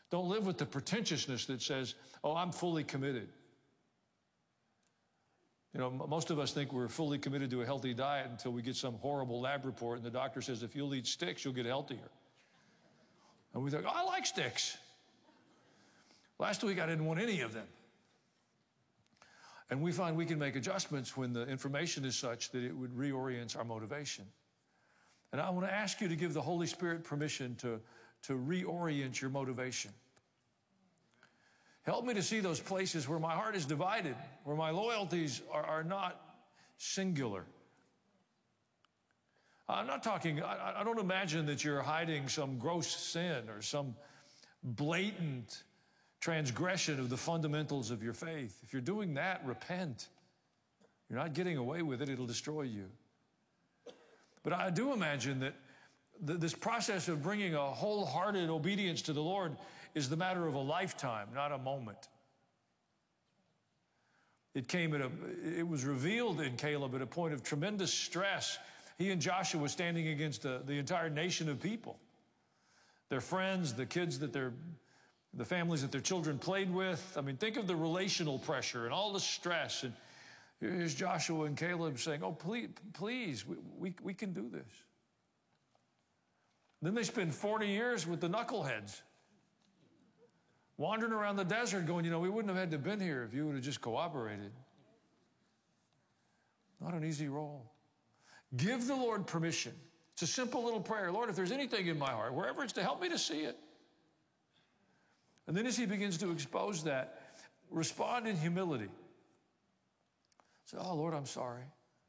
Don't live with the pretentiousness that says, oh, I'm fully committed. You know, most of us think we're fully committed to a healthy diet until we get some horrible lab report and the doctor says, if you'll eat sticks, you'll get healthier. And we think, oh, I like sticks. Last week, I didn't want any of them. And we find we can make adjustments when the information is such that it would reorient our motivation. And I want to ask you to give the Holy Spirit permission to reorient your motivation. Help me to see those places where my heart is divided, where my loyalties are not singular. I'm not talking, I don't imagine that you're hiding some gross sin or some blatant transgression of the fundamentals of your faith. If you're doing that, repent. You're not getting away with it, it'll destroy you. But I do imagine that this process of bringing a wholehearted obedience to the Lord is the matter of a lifetime, not a moment. It was revealed in Caleb at a point of tremendous stress. He and Joshua were standing against the entire nation of people. Their friends, the kids the families that their children played with. I mean, think of the relational pressure and all the stress. And here's Joshua and Caleb saying, oh, please, we can do this. Then they spend 40 years with the knuckleheads, wandering around the desert going, you know, we wouldn't have had to been here if you would have just cooperated. Not an easy role. Give the Lord permission. It's a simple little prayer. Lord, if there's anything in my heart, wherever it's to, help me to see it. And then as he begins to expose that, respond in humility. Say, oh, Lord, I'm sorry.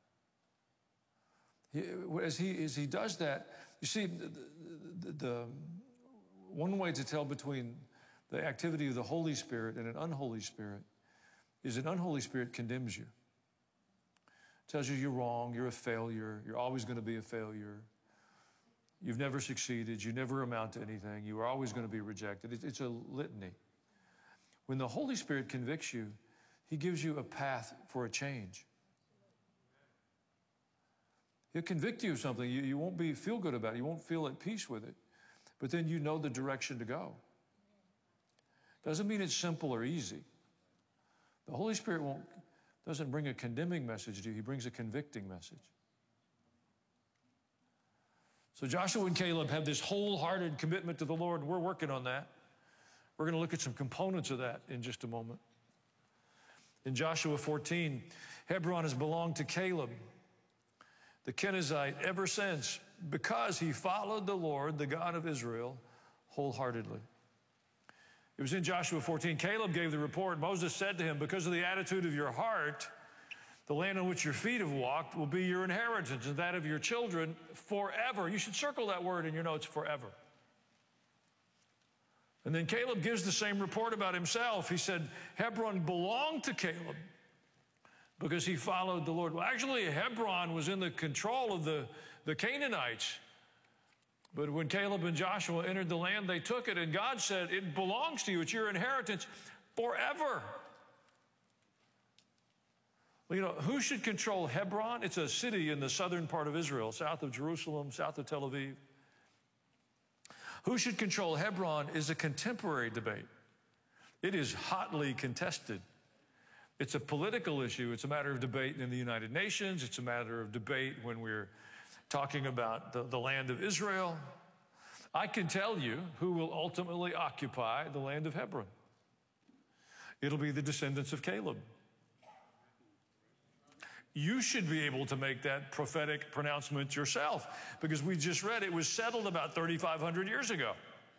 As he does that, you see, the one way to tell between the activity of the Holy Spirit and an unholy spirit is an unholy spirit condemns you. Tells you you're wrong, you're a failure, you're always going to be a failure. You've never succeeded, you never amount to anything, you are always going to be rejected. It's a litany. When the Holy Spirit convicts you, he gives you a path for a change. He'll convict you of something. You won't feel good about it. You won't feel at peace with it. But then you know the direction to go. Doesn't mean it's simple or easy. The Holy Spirit doesn't bring a condemning message to you. He brings a convicting message. So Joshua and Caleb have this wholehearted commitment to the Lord, and we're working on that. We're going to look at some components of that in just a moment. In Joshua 14, Hebron has belonged to Caleb, the Kenizzite, ever since, because he followed the Lord, the God of Israel, wholeheartedly. It was in Joshua 14. Caleb gave the report. Moses said to him, because of the attitude of your heart, the land on which your feet have walked will be your inheritance and that of your children forever. You should circle that word in your notes, forever. And then Caleb gives the same report about himself. He said, Hebron belonged to Caleb because he followed the Lord. Well, actually, Hebron was in the control of the Canaanites. But when Caleb and Joshua entered the land, they took it, and God said, it belongs to you. It's your inheritance forever. Well, you know, who should control Hebron? It's a city in the southern part of Israel, south of Jerusalem, south of Tel Aviv. Who should control Hebron is a contemporary debate. It is hotly contested. It's a political issue. It's a matter of debate in the United Nations. It's a matter of debate when we're talking about the land of Israel. I can tell you who will ultimately occupy the land of Hebron. It'll be the descendants of Caleb. You should be able to make that prophetic pronouncement yourself, because we just read it was settled about 3,500 years ago.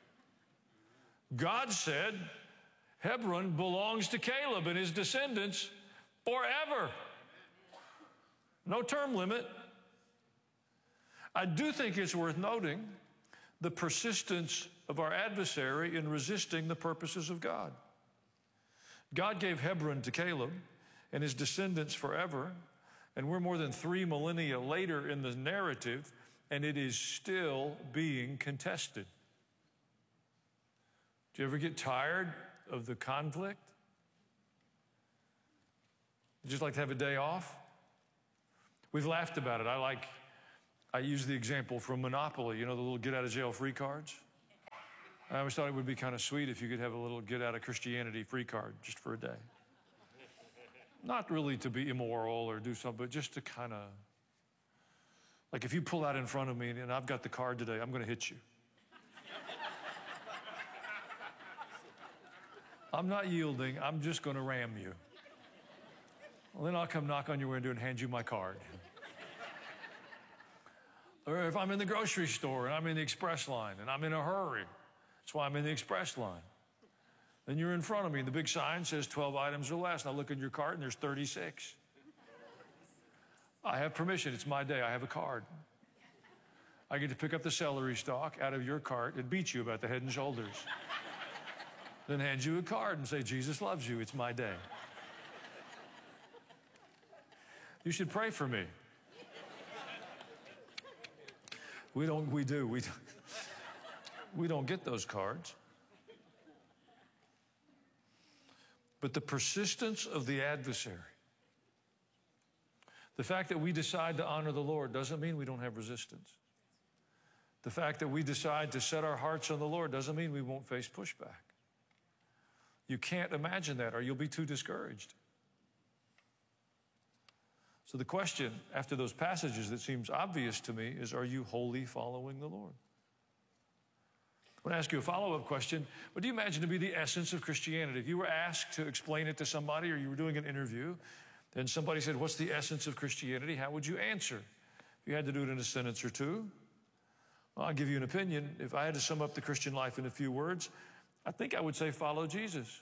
God said Hebron belongs to Caleb and his descendants forever. No term limit. I do think it's worth noting the persistence of our adversary in resisting the purposes of God. God gave Hebron to Caleb and his descendants forever, and we're more than 3 millennia later in the narrative, and it is still being contested. Do you ever get tired of the conflict? You just like to have a day off? We've laughed about it. I use the example from Monopoly, you know, the little get-out-of-jail-free cards. I always thought it would be kind of sweet if you could have a little get out of Christianity free card just for a day. Not really to be immoral or do something, but just to kind of, like if you pull out in front of me and I've got the card today, I'm going to hit you. I'm not yielding, I'm just going to ram you. Well, then I'll come knock on your window and hand you my card. Or if I'm in the grocery store and I'm in the express line and I'm in a hurry, that's why I'm in the express line. Then you're in front of me, and the big sign says 12 items or less, and I look in your cart and there's 36. I have permission, it's my day, I have a card. I get to pick up the celery stalk out of your cart and beat you about the head and shoulders. Then hand you a card and say, Jesus loves you, it's my day. You should pray for me. We don't get those cards. But the persistence of the adversary, the fact that we decide to honor the Lord doesn't mean we don't have resistance. The fact that we decide to set our hearts on the Lord doesn't mean we won't face pushback. You can't imagine that, or you'll be too discouraged. So the question after those passages that seems obvious to me is, are you wholly following the Lord? I want to ask you a follow-up question. What do you imagine to be the essence of Christianity? If you were asked to explain it to somebody, or you were doing an interview, then somebody said, what's the essence of Christianity? How would you answer? If you had to do it in a sentence or two, well, I'll give you an opinion. If I had to sum up the Christian life in a few words, I think I would say follow Jesus.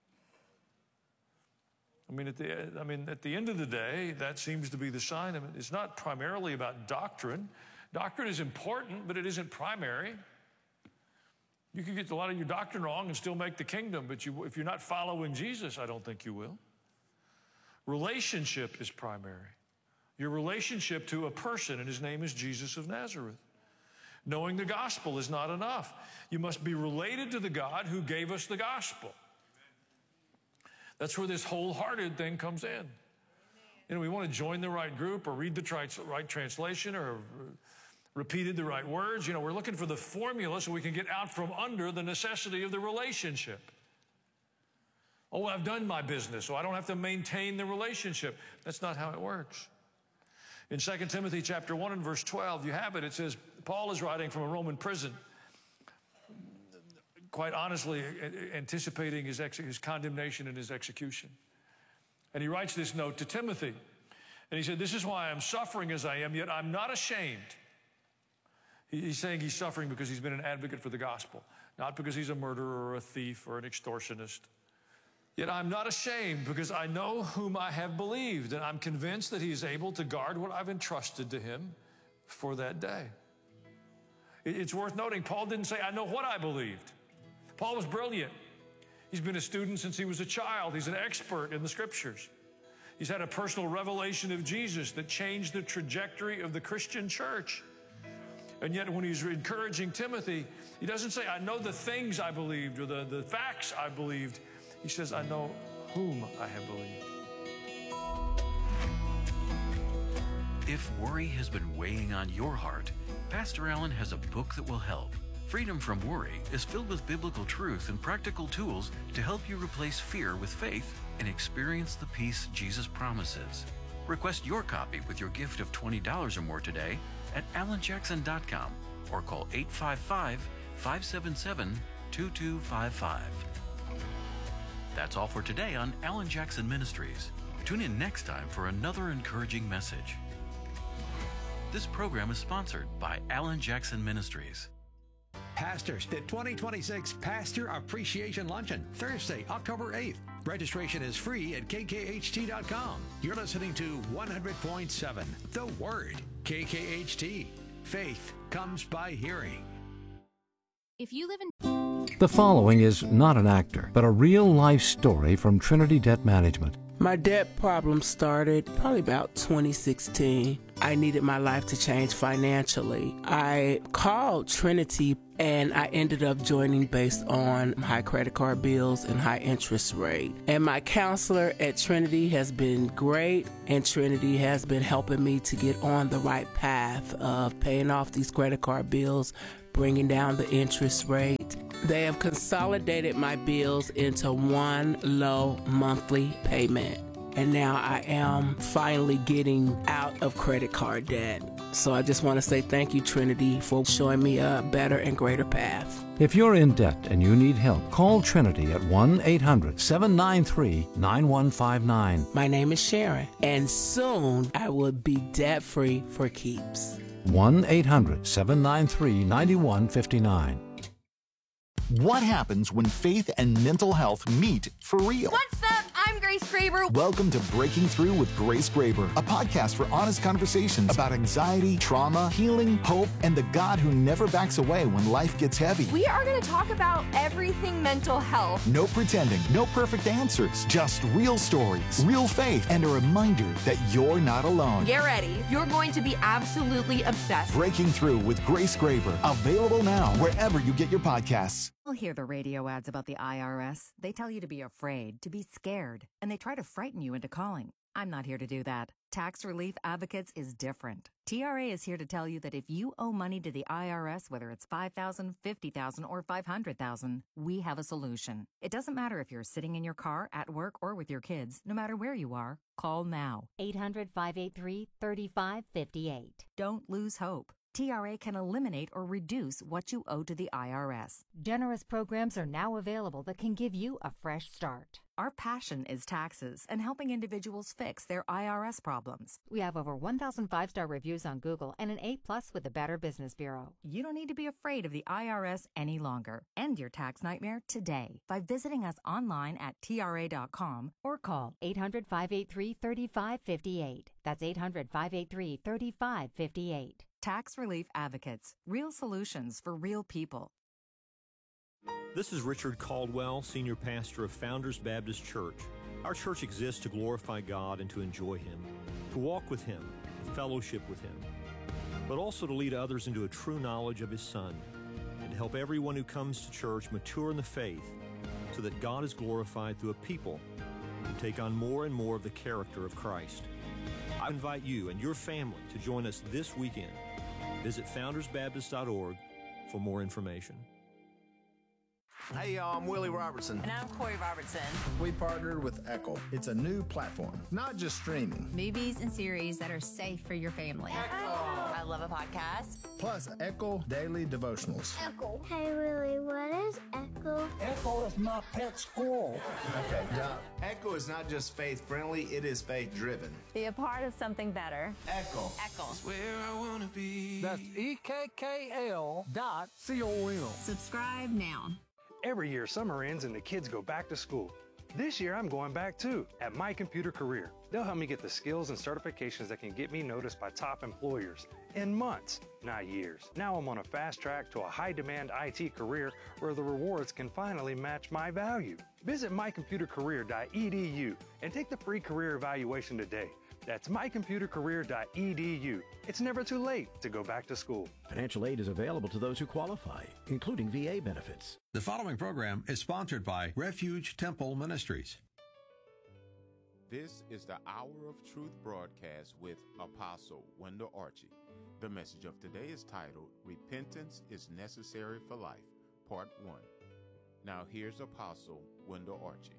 At the end of the day, that seems to be the sign of it. It's not primarily about doctrine. Doctrine is important, but it isn't primary. You can get a lot of your doctrine wrong and still make the kingdom, but if you're not following Jesus, I don't think you will. Relationship is primary. Your relationship to a person, and his name is Jesus of Nazareth. Knowing the gospel is not enough. You must be related to the God who gave us the gospel. That's where this wholehearted thing comes in. We want to join the right group or read the right translation or repeated the right words. We're looking for the formula so we can get out from under the necessity of the relationship. Oh, I've done my business, so I don't have to maintain the relationship. That's not how it works. In 2 Timothy chapter 1 and verse 12, you have it. It says, Paul is writing from a Roman prison, quite honestly anticipating his condemnation and his execution. And he writes this note to Timothy. And he said, this is why I'm suffering as I am, yet I'm not ashamed. He's saying he's suffering because he's been an advocate for the gospel, not because he's a murderer or a thief or an extortionist. Yet I'm not ashamed because I know whom I have believed, and I'm convinced that he is able to guard what I've entrusted to him for that day. It's worth noting, Paul didn't say, I know what I believed. Paul was brilliant. He's been a student since he was a child. He's an expert in the scriptures. He's had a personal revelation of Jesus that changed the trajectory of the Christian church. And yet when he's encouraging Timothy, he doesn't say, I know the things I believed or the facts I believed. He says, I know whom I have believed. If worry has been weighing on your heart, Pastor Allen has a book that will help. Freedom from Worry is filled with biblical truth and practical tools to help you replace fear with faith and experience the peace Jesus promises. Request your copy with your gift of $20 or more today at alanjackson.com or call 855-577-2255. That's all for today on Alan Jackson Ministries. Tune in next time for another encouraging message. This program is sponsored by Alan Jackson Ministries. Pastors, the 2026 Pastor Appreciation Luncheon, Thursday, October 8th. Registration is free at kkht.com. You're listening to 100.7, The Word, KKHT. Faith comes by hearing. If you live in... The following is not an actor, but a real-life story from Trinity Debt Management. My debt problem started probably about 2016. I needed my life to change financially. I called Trinity and I ended up joining based on high credit card bills and high interest rate. And my counselor at Trinity has been great, and Trinity has been helping me to get on the right path of paying off these credit card bills, bringing down the interest rate. They have consolidated my bills into one low monthly payment. And now I am finally getting out of credit card debt. So I just want to say thank you, Trinity, for showing me a better and greater path. If you're in debt and you need help, call Trinity at 1-800-793-9159. My name is Sharon, and soon I will be debt-free for keeps. 1-800-793-9159. What happens when faith and mental health meet for real? What's up? I'm Grace Graber. Welcome to Breaking Through with Grace Graber, a podcast for honest conversations about anxiety, trauma, healing, hope, and the God who never backs away when life gets heavy. We are going to talk about everything mental health. No pretending, no perfect answers, just real stories, real faith, and a reminder that you're not alone. Get ready. You're going to be absolutely obsessed. Breaking Through with Grace Graber, available now wherever you get your podcasts. You'll hear the radio ads about the IRS. They tell you to be afraid, to be scared, and they try to frighten you into calling. I'm not here to do that. Tax Relief Advocates is different. TRA is here to tell you that if you owe money to the IRS, whether it's $5,000, $50,000, or $500,000, we have a solution. It doesn't matter if you're sitting in your car, at work, or with your kids. No matter where you are, call now. 800-583-3558. Don't lose hope. TRA can eliminate or reduce what you owe to the IRS. Generous programs are now available that can give you a fresh start. Our passion is taxes and helping individuals fix their IRS problems. We have over 1,000 5-star reviews on Google and an A+ with the Better Business Bureau. You don't need to be afraid of the IRS any longer. End your tax nightmare today by visiting us online at TRA.com or call 800-583-3558. That's 800-583-3558. Tax Relief Advocates. Real solutions for real people. This is Richard Caldwell, Senior Pastor of Founders Baptist Church. Our church exists to glorify God and to enjoy Him, to walk with Him, to fellowship with Him, but also to lead others into a true knowledge of His Son, and to help everyone who comes to church mature in the faith so that God is glorified through a people who take on more and more of the character of Christ. I invite you and your family to join us this weekend. Visit foundersbaptist.org for more information. Hey y'all, I'm Willie Robertson. And I'm Corey Robertson. We partnered with Echo. It's a new platform, not just streaming. Movies and series that are safe for your family. I love a podcast. Plus Echo Daily Devotionals. Echo. Hey Willie, what is Echo? Echo is my pet squirrel. Okay, Doc. Echo is not just faith-friendly, it is faith-driven. Be a part of something better. Echo. Echo. That's where I want to be. That's EKKL.com. Subscribe now. Every year, summer ends and the kids go back to school. This year, I'm going back too, at My Computer Career. They'll help me get the skills and certifications that can get me noticed by top employers in months, not years. Now I'm on a fast track to a high-demand IT career where the rewards can finally match my value. Visit mycomputercareer.edu and take the free career evaluation today. That's mycomputercareer.edu. It's never too late to go back to school. Financial aid is available to those who qualify, including VA benefits. The following program is sponsored by Refuge Temple Ministries. This is the Hour of Truth broadcast with Apostle Wendell Archie. The message of today is titled, Repentance is Necessary for Life, Part 1. Now here's Apostle Wendell Archie.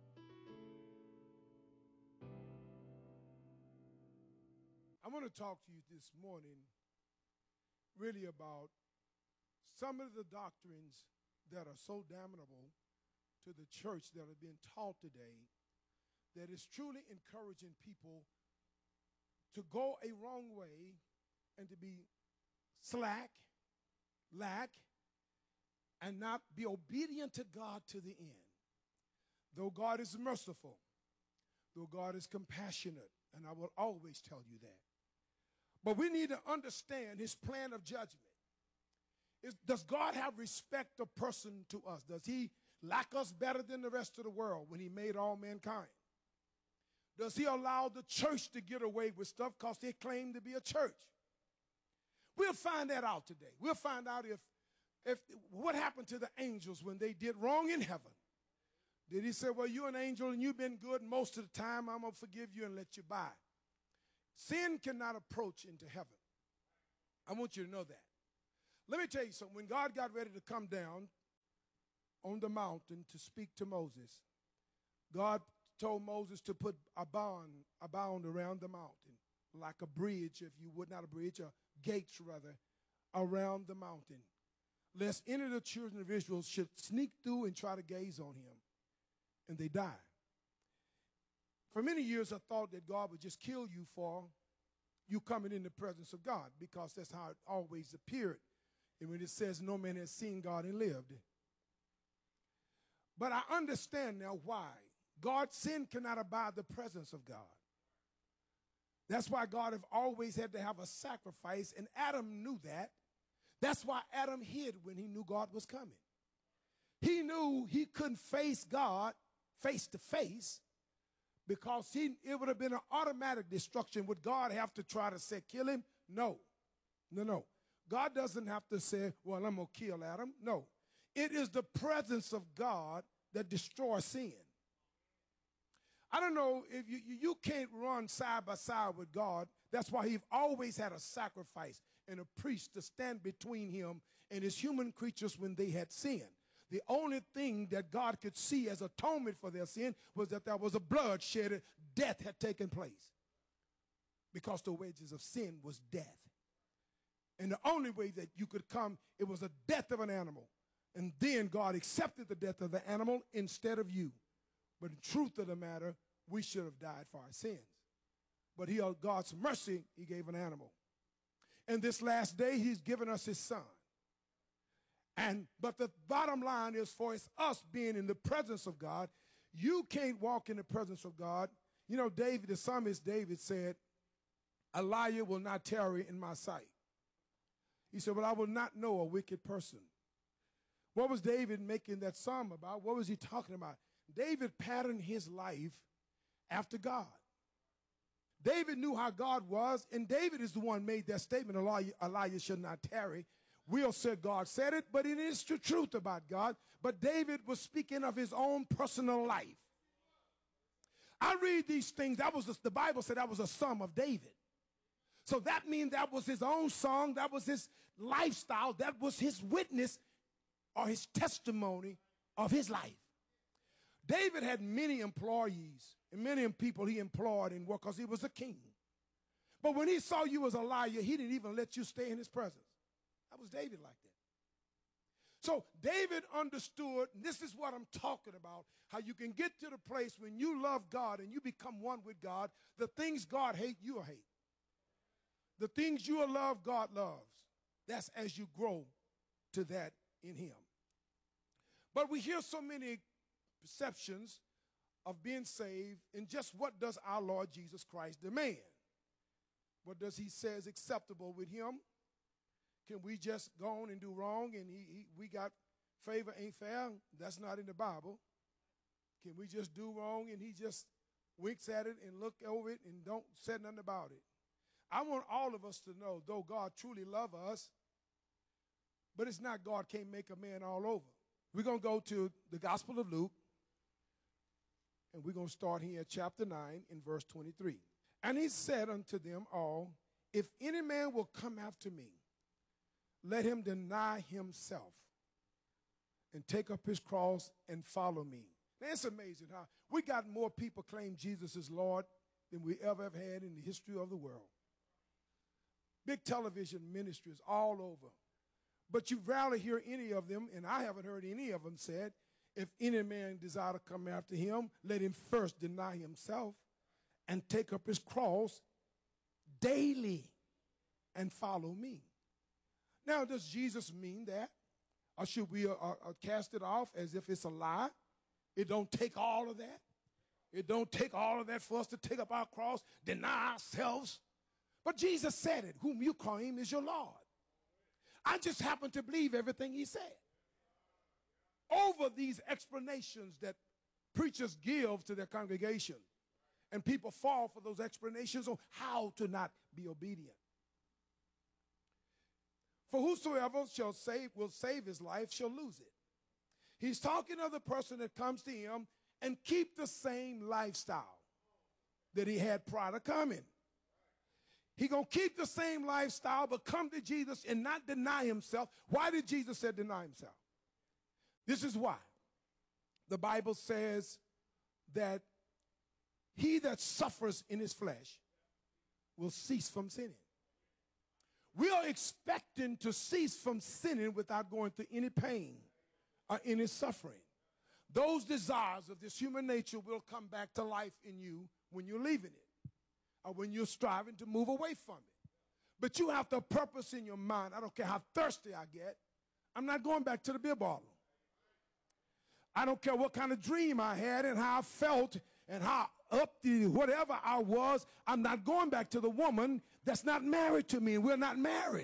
I want to talk to you this morning really about some of the doctrines that are so damnable to the church that are being taught today that is truly encouraging people to go a wrong way and to be slack, lack, and not be obedient to God to the end. Though God is merciful, though God is compassionate, and I will always tell you that. But we need to understand His plan of judgment. Does God have respect of person to us? Does He like us better than the rest of the world when He made all mankind? Does He allow the church to get away with stuff because they claim to be a church? We'll find that out today. We'll find out if what happened to the angels when they did wrong in heaven. Did He say, well, you're an angel and you've been good most of the time, I'm going to forgive you and let you by? Sin cannot approach into heaven. I want you to know that. Let me tell you something. When God got ready to come down on the mountain to speak to Moses. God told Moses to put a bound around the mountain, like a bridge, if you would, not a bridge, a gates rather, around the mountain, lest any of the children of Israel should sneak through and try to gaze on him, and they die. For many years, I thought that God would just kill you for you coming in the presence of God, because that's how it always appeared. And when it says no man has seen God and lived. But I understand now why. God's sin cannot abide the presence of God. That's why God have always had to have a sacrifice, and Adam knew that. That's why Adam hid when he knew God was coming. He knew he couldn't face God face to face, because it would have been an automatic destruction. Would God have to try to say, kill him? No. No. God doesn't have to say, well, I'm going to kill Adam. No. It is the presence of God that destroys sin. I don't know if you can't run side by side with God. That's why he's always had a sacrifice and a priest to stand between him and his human creatures when they had sinned. The only thing that God could see as atonement for their sin was that there was a blood shed, death had taken place. Because the wages of sin was death. And the only way that you could come, it was the death of an animal. And then God accepted the death of the animal instead of you. But the truth of the matter, we should have died for our sins. But God's mercy, he gave an animal. And this last day, he's given us his son. But the bottom line is, for it's us being in the presence of God, you can't walk in the presence of God. You know, David, the psalmist David said, a liar will not tarry in my sight. He said, well, I will not know a wicked person. What was David making that psalm about? What was he talking about? David patterned his life after God. David knew how God was, and David is the one who made that statement, a liar should not tarry. We'll say God said it, but it is the truth about God. But David was speaking of his own personal life. I read these things. The Bible said that was a psalm of David. So that means that was his own song. That was his lifestyle. That was his witness or his testimony of his life. David had many employees and many people he employed in work because he was a king. But when he saw you as a liar, he didn't even let you stay in his presence. That was David like that. So David understood, and this is what I'm talking about, how you can get to the place when you love God and you become one with God, the things God hates, you will hate. The things you will love, God loves. That's as you grow to that in him. But we hear so many perceptions of being saved, and just what does our Lord Jesus Christ demand? What does he say is acceptable with him? Can we just go on and do wrong and we got favor ain't fair? That's not in the Bible. Can we just do wrong and he just winks at it and look over it and don't say nothing about it? I want all of us to know, though God truly loves us, but it's not God can't make a man all over. We're going to go to the Gospel of Luke, and we're going to start here at chapter 9 in verse 23. And he said unto them all, if any man will come after me, let him deny himself and take up his cross and follow me. Now, it's amazing how we got more people claim Jesus is Lord than we ever have had in the history of the world. Big television ministries all over. But you rarely hear any of them, and I haven't heard any of them said, if any man desire to come after him, let him first deny himself and take up his cross daily and follow me. Now, does Jesus mean that? Or should we cast it off as if it's a lie? It don't take all of that. It don't take all of that for us to take up our cross, deny ourselves. But Jesus said it, whom you claim is your Lord. I just happen to believe everything he said. Over these explanations that preachers give to their congregation, and people fall for those explanations on how to not be obedient. For whosoever will save his life shall lose it. He's talking of the person that comes to him and keep the same lifestyle that he had prior to coming. He's going to keep the same lifestyle but come to Jesus and not deny himself. Why did Jesus say deny himself? This is why. the Bible says that he that suffers in his flesh will cease from sinning. We are expecting to cease from sinning without going through any pain or any suffering. Those desires of this human nature will come back to life in you when you're leaving it or when you're striving to move away from it. But you have to purpose in your mind, I don't care how thirsty I get, I'm not going back to the beer bottle. I don't care what kind of dream I had and how I felt and how up to whatever I was, I'm not going back to the woman that's not married to me, and we're not married.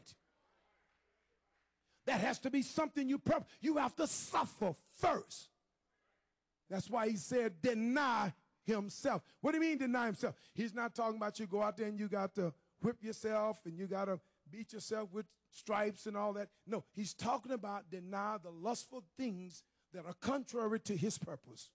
That has to be something you have to suffer first. That's why he said deny himself. What do you mean deny himself? He's not talking about you go out there and you got to whip yourself and you got to beat yourself with stripes and all that. No, he's talking about deny the lustful things that are contrary to his purpose.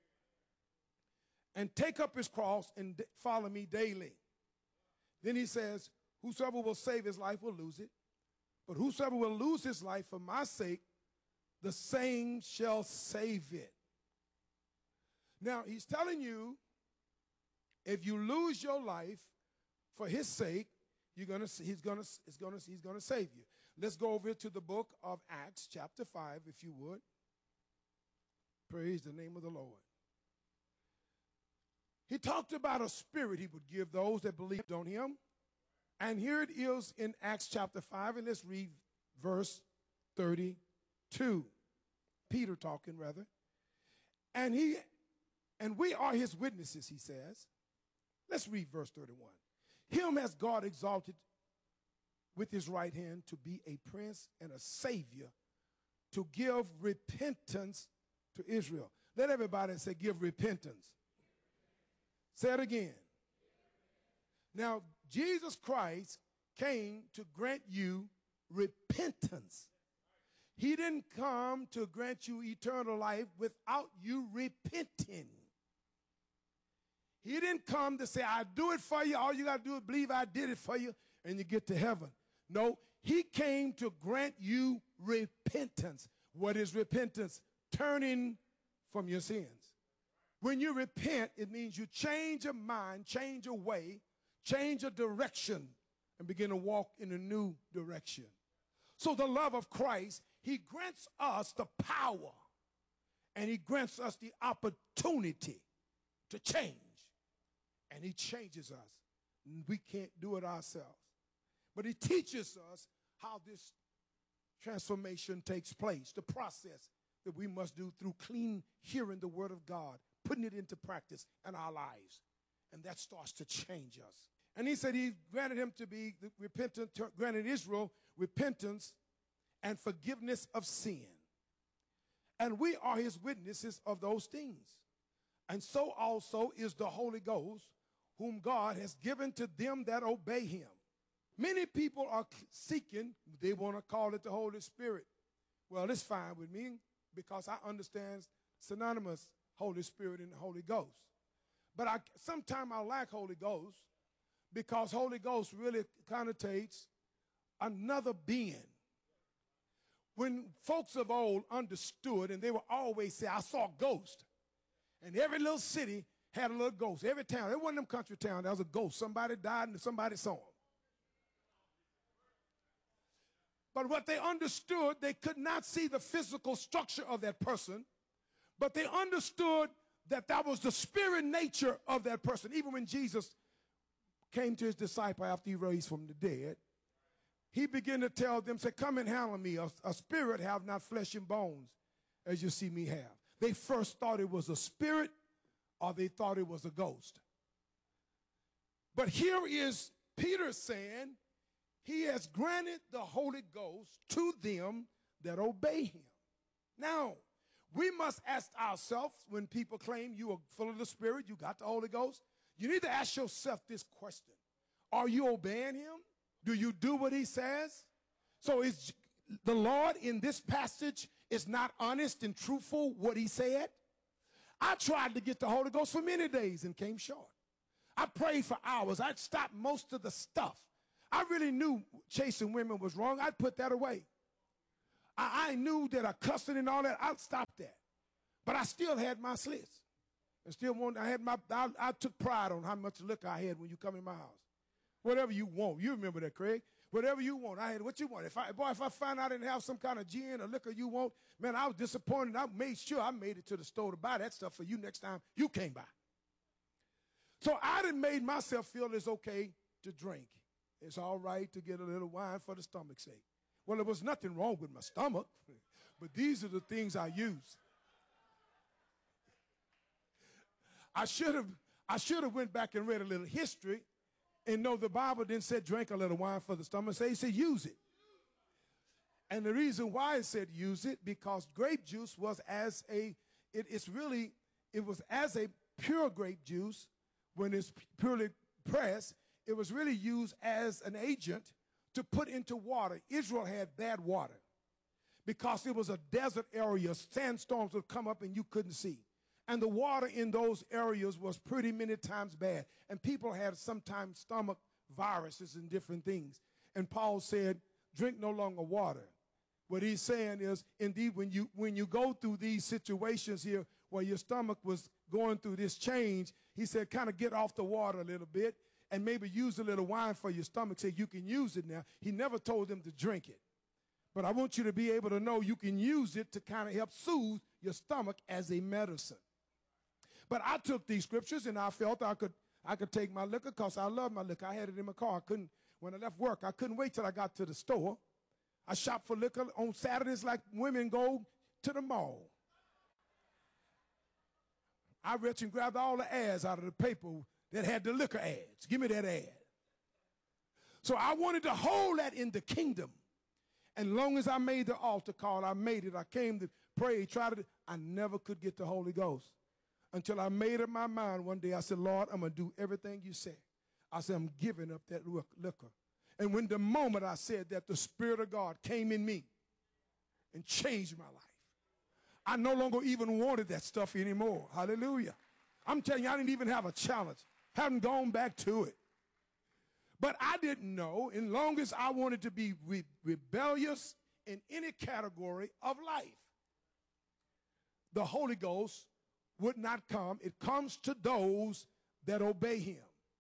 And take up his cross and follow me daily. Then he says, whosoever will save his life will lose it. But whosoever will lose his life for my sake, the same shall save it. Now, he's telling you, if you lose your life for his sake, he's gonna save you. Let's go over to the book of Acts, chapter 5, if you would. Praise the name of the Lord. He talked about a spirit he would give those that believed on him. And here it is in Acts chapter 5, and let's read verse 32. Peter talking, rather. And we are his witnesses, he says. Let's read verse 31. Him has God exalted with his right hand to be a prince and a savior, to give repentance to Israel. Let everybody say, give repentance. Say it again. Now, Jesus Christ came to grant you repentance. He didn't come to grant you eternal life without you repenting. He didn't come to say, I do it for you. All you got to do is believe I did it for you, and you get to heaven. No, he came to grant you repentance. What is repentance? Turning from your sins. When you repent, it means you change your mind, change your way, change your direction, and begin to walk in a new direction. So the love of Christ, he grants us the power, and he grants us the opportunity to change. And he changes us. We can't do it ourselves. But he teaches us how this transformation takes place, the process that we must do through clean hearing the word of God, putting it into practice in our lives. And that starts to change us. And he said he granted him to be repentant, granted Israel repentance and forgiveness of sin. And we are his witnesses of those things. And so also is the Holy Ghost, whom God has given to them that obey him. Many people are seeking, they want to call it the Holy Spirit. Well, it's fine with me because I understand synonymous Holy Spirit and the Holy Ghost. But sometimes I lack Holy Ghost because Holy Ghost really connotates another being. When folks of old understood, and they would always say, I saw a ghost. And every little city had a little ghost. Every town, there wasn't them country town, there was a ghost. Somebody died and somebody saw him. But what they understood, they could not see the physical structure of that person, but they understood that that was the spirit nature of that person. Even when Jesus came to his disciple after he raised from the dead, he began to tell them, say, come and handle me. A spirit have not flesh and bones as you see me have. They first thought it was a spirit or they thought it was a ghost. But here is Peter saying he has granted the Holy Ghost to them that obey him. Now, we must ask ourselves, when people claim you are full of the Spirit, you got the Holy Ghost, you need to ask yourself this question. Are you obeying him? Do you do what he says? So is the Lord in this passage is not honest and truthful what he said? I tried to get the Holy Ghost for many days and came short. I prayed for hours. I'd stop most of the stuff. I really knew chasing women was wrong. I'd put that away. I knew that cussing and all that, I'd stop that. But I still had my slits. And still I took pride on how much liquor I had when you come in my house. Whatever you want. You remember that, Craig. Whatever you want. I had what you want. If I find I didn't have some kind of gin or liquor you want, man, I was disappointed. I made sure I made it to the store to buy that stuff for you next time you came by. So I done made myself feel it's okay to drink. It's all right to get a little wine for the stomach's sake. Well, there was nothing wrong with my stomach, but these are the things I use. I should have went back and read a little history and know the Bible didn't say drink a little wine for the stomach. It said use it. And the reason why it said use it, because grape juice was as a pure grape juice when it's purely pressed. It was really used as an agent to put into water. Israel had bad water because it was a desert area. Sandstorms would come up and you couldn't see. And the water in those areas was pretty many times bad. And people had sometimes stomach viruses and different things. And Paul said, drink no longer water. What he's saying is, indeed, when you go through these situations here where your stomach was going through this change, he said, kind of get off the water a little bit and maybe use a little wine for your stomach so you can use it now. He never told them to drink it. But I want you to be able to know you can use it to kind of help soothe your stomach as a medicine. But I took these scriptures and I felt I could take my liquor because I love my liquor. I had it in my car. When I left work, I couldn't wait till I got to the store. I shopped for liquor on Saturdays like women go to the mall. I reached and grabbed all the ads out of the paper that had the liquor ads. Give me that ad. So I wanted to hold that in the kingdom. And long as I made the altar call, I made it. I came to pray, I never could get the Holy Ghost. Until I made up my mind one day, I said, Lord, I'm going to do everything you said. I said, I'm giving up that liquor. And when the moment I said that, the Spirit of God came in me and changed my life. I no longer even wanted that stuff anymore. Hallelujah. I'm telling you, I didn't even have a challenge. Haven't gone back to it. But I didn't know, as long as I wanted to be rebellious in any category of life, the Holy Ghost would not come. It comes to those that obey him.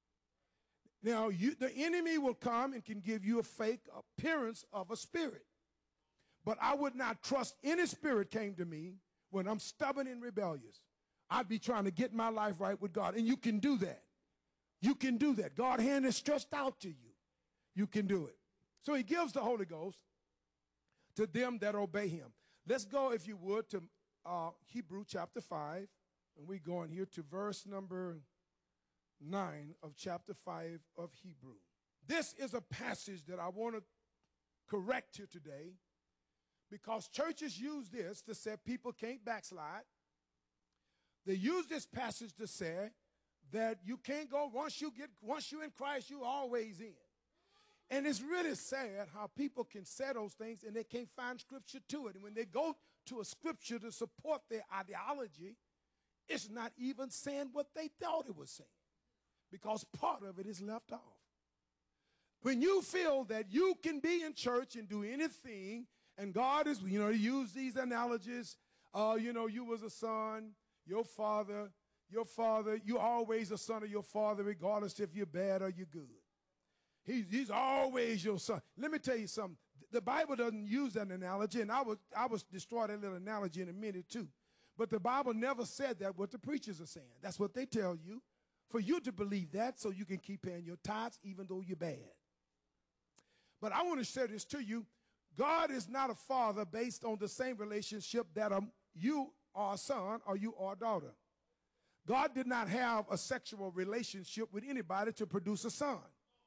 Now, the enemy will come and can give you a fake appearance of a spirit. But I would not trust any spirit came to me when I'm stubborn and rebellious. I'd be trying to get my life right with God. And you can do that. You can do that. God's hand is stretched out to you. You can do it. So he gives the Holy Ghost to them that obey him. Let's go, if you would, to Hebrew chapter 5. And we're going here to verse number 9 of chapter 5 of Hebrew. This is a passage that I want to correct here today because churches use this to say people can't backslide. They use this passage to say that you can't go, once you're in Christ, you're always in. And it's really sad how people can say those things and they can't find scripture to it. And when they go to a scripture to support their ideology, it's not even saying what they thought it was saying because part of it is left off. When you feel that you can be in church and do anything, and God is, use these analogies, you was a son, you're always a son of your father regardless if you're bad or you're good. He's always your son. Let me tell you something. The Bible doesn't use that analogy, and I was destroy that little analogy in a minute too. But the Bible never said that what the preachers are saying. That's what they tell you. For you to believe that so you can keep paying your tithes even though you're bad. But I want to say this to you. God is not a father based on the same relationship that you are a son or you are a daughter. God did not have a sexual relationship with anybody to produce a son.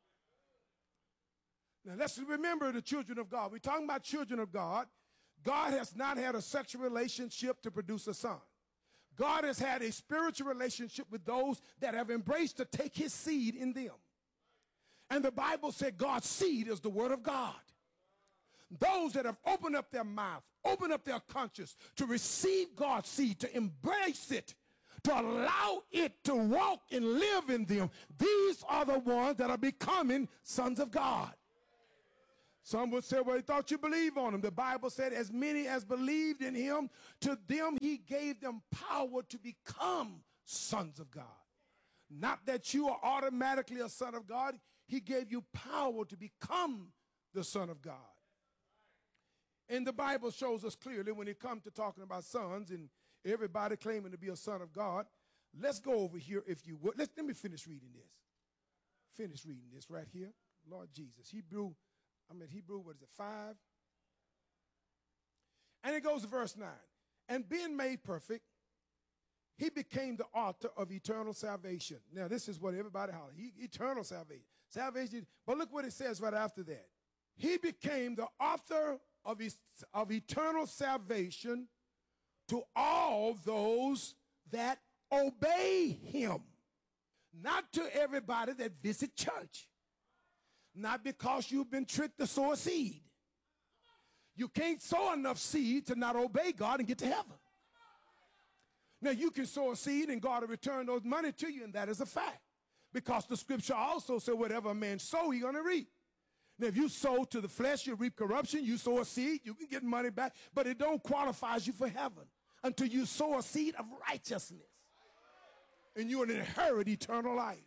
Now let's remember the children of God. We're talking about children of God. God has not had a sexual relationship to produce a son. God has had a spiritual relationship with those that have embraced to take his seed in them. And the Bible said God's seed is the word of God. Those that have opened up their mouth, opened up their conscience to receive God's seed, to embrace it, to allow it to walk and live in them, these are the ones that are becoming sons of God. Some would say, well, he thought you believe on him. The Bible said, as many as believed in him, to them he gave them power to become sons of God. Not that you are automatically a son of God. He gave you power to become the son of God. And the Bible shows us clearly when it comes to talking about sons and everybody claiming to be a son of God. Let's go over here if you would. Let me finish reading this. Finish reading this right here. Lord Jesus. Hebrew, what is it, 5? And it goes to verse 9. And being made perfect, he became the author of eternal salvation. Now, this is what everybody hollers. Eternal salvation. Salvation. But look what it says right after that. He became the author of eternal salvation to all those that obey him. Not to everybody that visit church. Not because you've been tricked to sow a seed. You can't sow enough seed to not obey God and get to heaven. Now, you can sow a seed and God will return those money to you, and that is a fact. Because the scripture also said whatever a man sow, he's going to reap. Now, if you sow to the flesh, you reap corruption. You sow a seed, you can get money back, but it don't qualify you for heaven until you sow a seed of righteousness. And you will inherit eternal life.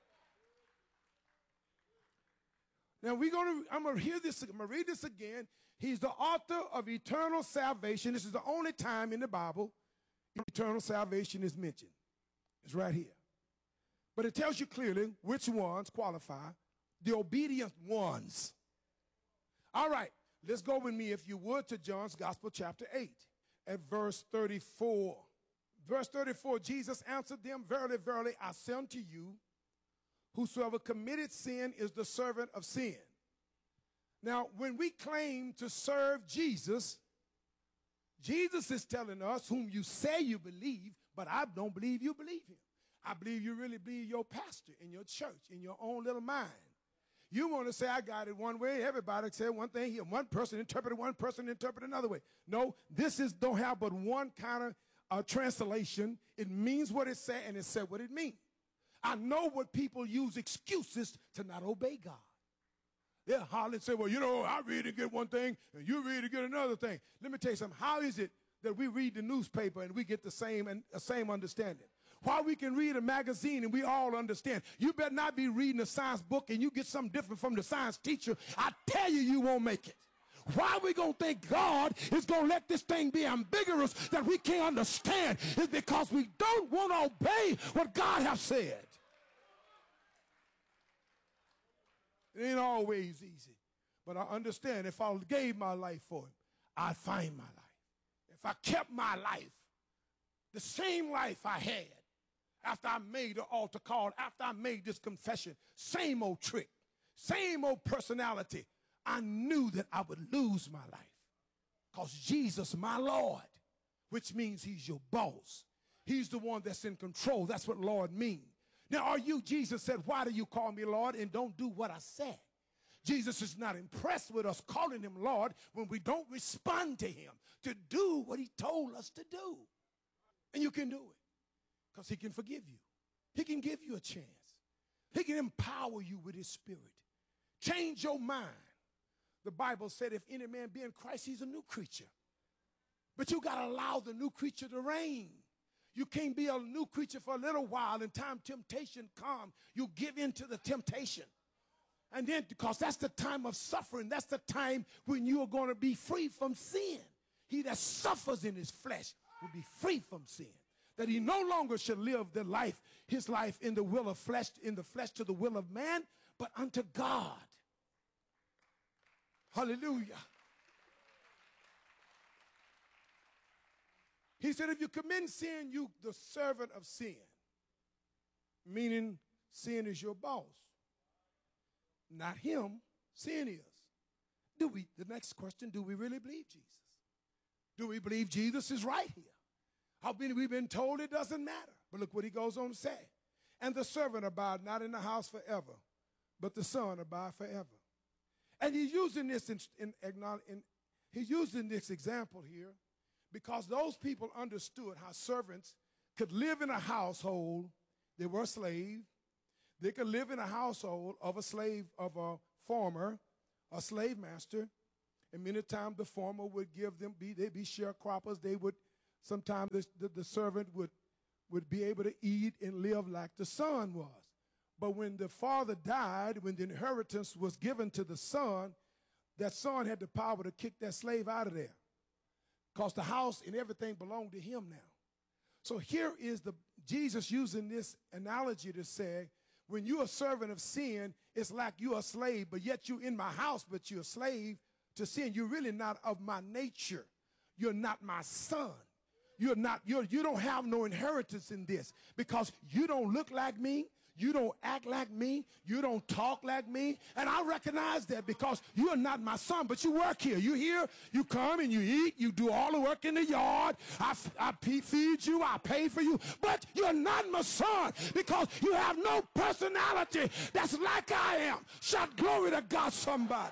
Now, I'm going to read this again. He's the author of eternal salvation. This is the only time in the Bible eternal salvation is mentioned. It's right here. But it tells you clearly which ones qualify. The obedient ones. All right, let's go with me, if you would, to John's Gospel, chapter 8, at verse 34. Verse 34, Jesus answered them, verily, verily, I say unto you, whosoever committed sin is the servant of sin. Now, when we claim to serve Jesus, Jesus is telling us, whom you say you believe, but I don't believe you believe him. I believe you really believe your pastor in your church, in your own little mind. You want to say, I got it one way. Everybody said one thing here. One person interpreted one person interpreted another way. No, don't have but one kind of translation. It means what it said, and it said what it means. I know what people use excuses to not obey God. They'll holler and say, well, I read and get one thing, and you read and get another thing. Let me tell you something. How is it that we read the newspaper and we get the same understanding? Why we can read a magazine and we all understand? You better not be reading a science book and you get something different from the science teacher. I tell you, you won't make it. Why we going to think God is going to let this thing be ambiguous that we can't understand? Is because we don't want to obey what God has said. It ain't always easy. But I understand if I gave my life for him, I'd find my life. If I kept my life, the same life I had after I made the altar call, after I made this confession, same old trick, same old personality, I knew that I would lose my life. Because Jesus, my Lord, which means he's your boss. He's the one that's in control. That's what Lord means. Now, Jesus said, why do you call me Lord and don't do what I said? Jesus is not impressed with us calling him Lord when we don't respond to him to do what he told us to do. And you can do it because he can forgive you. He can give you a chance. He can empower you with his spirit. Change your mind. The Bible said if any man be in Christ, he's a new creature. But you got to allow the new creature to reign. You can't be a new creature for a little while, and time temptation comes, you give in to the temptation. And then, because that's the time of suffering, that's the time when you are going to be free from sin. He that suffers in his flesh will be free from sin. That he no longer should live his life in the will of flesh, in the flesh to the will of man, but unto God. Hallelujah. He said, if you commit sin, you the servant of sin. Meaning sin is your boss. Not him, sin is. The next question, do we really believe Jesus? Do we believe Jesus is right here? How many we've been told it doesn't matter. But look what he goes on to say. And the servant abide not in the house forever, but the son abide forever. And he's using this he's using this example here because those people understood how servants could live in a household. They were a slave. They could live in a household of a slave, of a farmer a slave master, and many times the former would give them, they'd be sharecroppers. They would, sometimes the servant would be able to eat and live like the son was. But when the father died, when the inheritance was given to the son, that son had the power to kick that slave out of there, because the house and everything belonged to him now. So here is Jesus using this analogy to say, when you're a servant of sin, it's like you're a slave, but yet you're in my house, but you're a slave to sin. You're really not of my nature. You're not my son. You don't have no inheritance in this, because you don't look like me. You don't act like me. You don't talk like me. And I recognize that, because you are not my son, but you work here. You here, you come and you eat. You do all the work in the yard. I feed you. I pay for you. But you're not my son, because you have no personality that's like I am. Shout glory to God, somebody.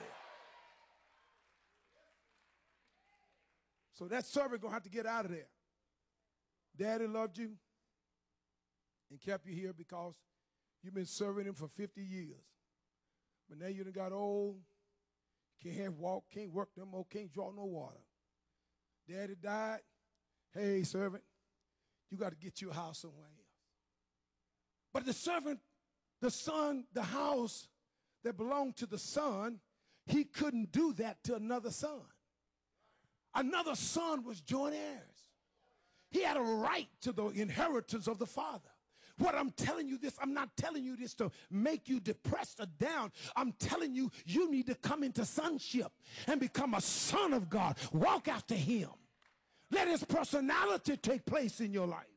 So that servant going to have to get out of there. Daddy loved you and kept you here because you've been serving him for 50 years. But now you done got old, can't walk, can't work no more, can't draw no water. Daddy died. Hey, servant, you got to get you a house somewhere else. But the servant, the son, the house that belonged to the son, he couldn't do that to another son. Another son was joint heirs. He had a right to the inheritance of the father. What I'm telling you this, I'm not telling you this to make you depressed or down. I'm telling you, you need to come into sonship and become a son of God. Walk after him. Let his personality take place in your life.